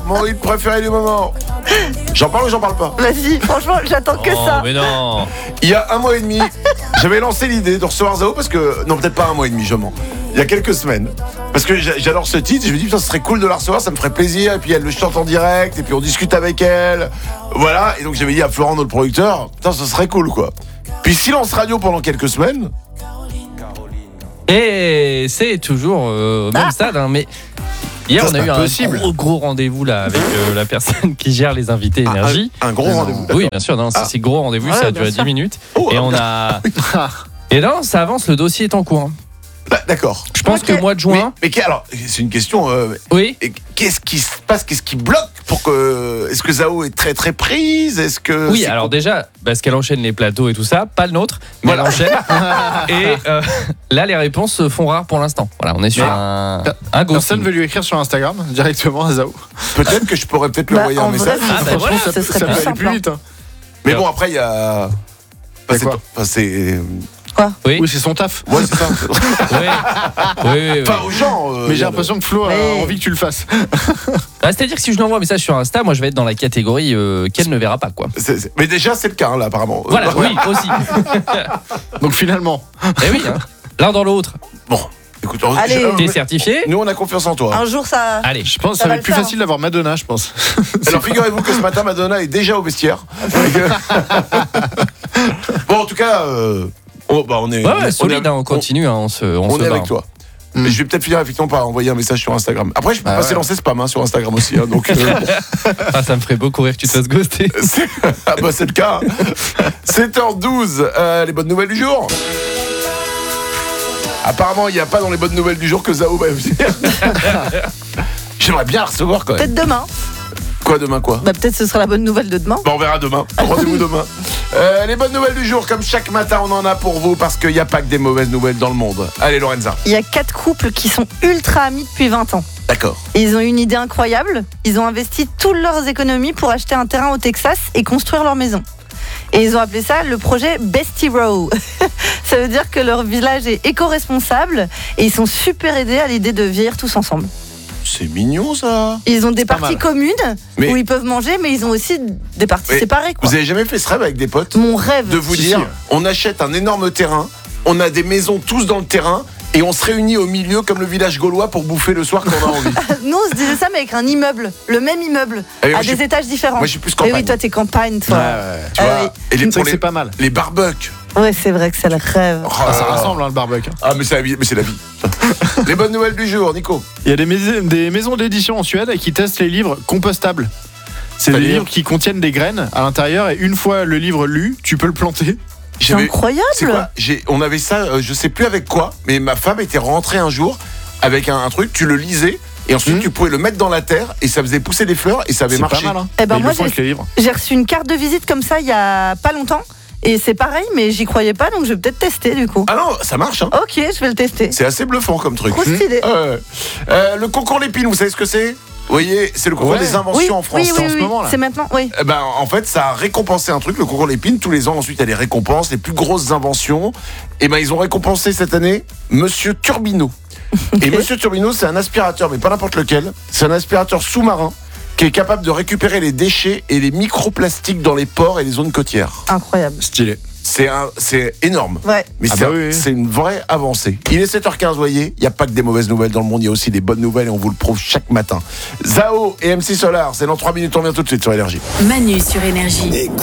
mon hit préféré du moment. J'en parle ou j'en parle pas? Vas-y, franchement, j'attends que ça. Mais non. Il y a 1 mois et demi, j'avais lancé l'idée de recevoir Zao parce que... Non, peut-être pas 1 mois et demi, je mens. Il y a quelques semaines. Parce que j'adore ce titre, je me dis putain, ce serait cool de la recevoir, ça me ferait plaisir. Et puis elle le chante en direct, et puis on discute avec elle. Voilà, et donc j'avais dit à Florent, notre producteur, putain, ce serait cool quoi. Puis silence radio pendant quelques semaines. Et c'est toujours au même stade, hein, mais hier Ça, on a c'est eu impossible. un gros rendez-vous là avec la personne qui gère les invités énergie. Un gros rendez-vous. Oui, bien sûr, non, c'est gros rendez-vous, Ouais, ça a bien duré sûr. 10 minutes. Oh, Et on a. Et là, ça avance, le dossier est en cours. hein. Bah, d'accord. Je pense Ok. que mois de juin. Alors, c'est une question. Oui. Et qu'est-ce qui se passe? Qu'est-ce qui bloque pour que... Est-ce que Zao est très très prise? Est-ce que... Oui, c'est alors déjà, parce qu'elle enchaîne les plateaux et tout ça, pas le nôtre, mais Voilà. elle enchaîne. Et là, les réponses se font rares pour l'instant. Voilà, on est sur un go. Personne veut lui écrire sur Instagram directement à Zao. Peut-être que je pourrais peut-être lui Bah, envoyer un en vrai, message. Ah, bah voilà, ce serait ça plus peut aller simple. plus vite. hein. Mais bon, après, il y a... Bah, C'est c'est... quoi enfin, c'est... Oui, Oui, c'est son taf. Ouais, c'est ça. oui. Enfin, aux gens... Mais j'ai l'impression que Flo a Oui. envie que tu le fasses. Bah, c'est-à-dire que si je lui envoie un message sur Insta, moi je vais être dans la catégorie qu'elle ne verra pas, quoi. Mais déjà, c'est le cas, hein, là, apparemment. Voilà, oui, aussi. Donc finalement, Et oui, hein. L'un dans l'autre. Bon, écoute, Allez. T'es certifié? nous, on a confiance en toi. Un jour, ça. Allez. je pense que Ça ça va va être le plus faire. facile d'avoir Madonna, je pense. Alors, figurez-vous que ce matin, Madonna est déjà au vestiaire. Bon, en tout cas, on est... Ouais, solide, hein, on continue, hein, on se On est bat. avec toi. Mais je vais peut-être finir effectivement par envoyer un message sur Instagram. Après, je peux passer lancer spam sur Instagram aussi. Hein, donc, Ah, ça me ferait beaucoup rire que tu te fasses ghoster. c'est le cas. 7h12, les bonnes nouvelles du jour. Apparemment, il n'y a pas dans les bonnes nouvelles du jour que Zao va venir. J'aimerais bien la recevoir quand même. Peut-être demain. Quoi, demain quoi? Bah, peut-être ce sera la bonne nouvelle de demain. Bon, on verra demain. Rendez-vous demain. Les bonnes nouvelles du jour, comme chaque matin, on en a pour vous parce qu'il n'y a pas que des mauvaises nouvelles dans le monde. Allez, Lorenza. Il y a 4 couples qui sont ultra amis depuis 20 ans. D'accord. Et ils ont eu une idée incroyable. Ils ont investi toutes leurs économies pour acheter un terrain au Texas et construire leur maison. Et ils ont appelé ça le projet Bestie Row. Ça veut dire que leur village est éco-responsable et ils sont super aidés à l'idée de vieillir tous ensemble. C'est mignon ça. Ils ont des pas parties mal. communes Mais- où ils peuvent manger, mais ils ont aussi des parties Mais séparées. Quoi. Vous avez jamais fait ce rêve avec des potes? Mon rêve. De vous Si, dire, si. on achète un énorme terrain, on a des maisons tous dans le terrain et on se réunit au milieu comme le village gaulois pour bouffer le soir quand on a envie. Nous, on se disait ça, mais avec un immeuble. Le même immeuble, Ah oui, moi, à je des suis- étages différents. moi, je suis plus Et campagne. oui, toi, t'es campagne, toi. Tu vois, oui. et C'est pour vrai que c'est pas mal. les barbecues. Ouais, c'est vrai que c'est le rêve. Oh Ah, là ça là. rassemble, hein, le barbecue. Ah, mais c'est la vie. Mais c'est la vie. Les bonnes nouvelles du jour, Nico. Il y a des maisons d'édition en Suède qui testent les livres compostables. C'est des C'est-à-dire livres qui contiennent des graines à l'intérieur et une fois le livre lu, tu peux le planter. C'est J'avais- incroyable. C'est quoi On avait ça, je sais plus avec quoi, mais ma femme était rentrée un jour avec un truc, tu le lisais et ensuite tu pouvais le mettre dans la terre et ça faisait pousser des fleurs et ça avait C'est marché. pas mal, hein. Eh ben, Et ils moi, le font avec les livres. J'ai reçu une carte de visite comme ça il y a pas longtemps. Et c'est pareil, mais j'y croyais pas, donc je vais peut-être tester du coup. Ah non, ça marche, hein. Ok, je vais le tester. C'est assez bluffant comme truc. Trop stylé. Le concours Lépine, vous savez ce que c'est? Vous voyez, c'est le concours Ouais. des inventions en France. oui, en ce oui, moment, là. c'est maintenant, oui. Eh ben, en fait, ça a récompensé un truc, le concours Lépine. Tous les ans, ensuite, il y a les récompenses, les plus grosses inventions. Et ben, ils ont récompensé cette année Monsieur Turbino. Et Monsieur Turbino, c'est un aspirateur, mais pas n'importe lequel. C'est un aspirateur sous-marin qui est capable de récupérer les déchets et les microplastiques dans les ports et les zones côtières. Incroyable. Stylé. C'est énorme. Ouais. Mais Ah c'est bah oui. c'est une vraie avancée. Il est 7h15, voyez, il n'y a pas que des mauvaises nouvelles dans le monde, il y a aussi des bonnes nouvelles et on vous le prouve chaque matin. Zao et MC Solar, c'est dans 3 minutes, on revient tout de suite sur Énergie. Manu sur Énergie.